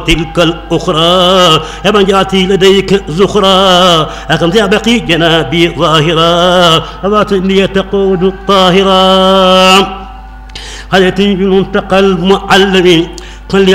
تلك الأخرى يا من يأتي لديك زخرا أكن بقي جنابي ظاهرا أباتني تقود الطاهرا هذا المنتقى المعلم